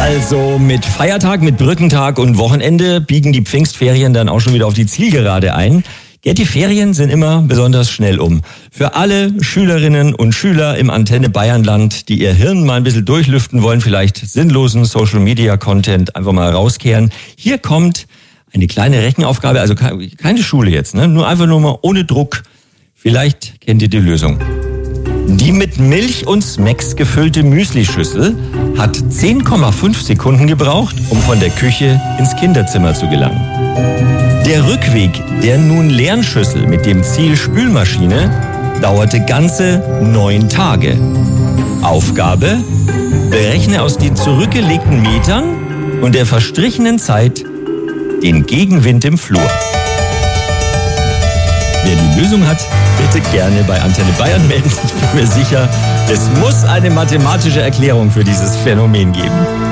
Also mit Feiertag, mit Brückentag und Wochenende biegen die Pfingstferien dann auch schon wieder auf die Zielgerade ein. Ja, die Ferien sind immer besonders schnell um. Für alle Schülerinnen und Schüler im Antenne Bayernland, die ihr Hirn mal ein bisschen durchlüften wollen, vielleicht sinnlosen Social-Media-Content einfach mal rauskehren. Hier kommt eine kleine Rechenaufgabe, also keine Schule jetzt, ne? Nur einfach nur mal ohne Druck. Vielleicht kennt ihr die Lösung. Die mit Milch und Smacks gefüllte Müslischüssel hat 10,5 Sekunden gebraucht, um von der Küche ins Kinderzimmer zu gelangen. Der Rückweg der nun leeren Schüssel mit dem Ziel Spülmaschine dauerte ganze 9 Tage. Aufgabe: berechne aus den zurückgelegten Metern und der verstrichenen Zeit den Gegenwind im Flur. Wer die Lösung hat, bitte gerne bei Antenne Bayern melden. Ich bin mir sicher, es muss eine mathematische Erklärung für dieses Phänomen geben.